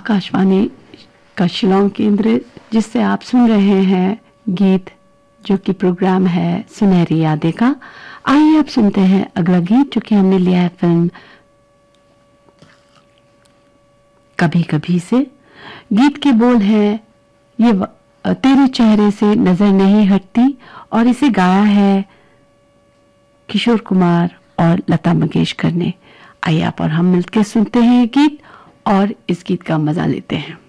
आकाशवाणी का शिलोंग केंद्र, जिससे आप सुन रहे हैं गीत, जो कि प्रोग्राम है सुनहरी यादें का। आइए आप सुनते हैं अगला गीत, जो कि हमने लिया है फिल्म कभी कभी से। गीत के बोल है ये तेरे चेहरे से नजर नहीं हटती, और इसे गाया है किशोर कुमार और लता मंगेशकर ने। आइए आप और हम मिलकर सुनते हैं ये गीत और इस गीत का मजा लेते हैं।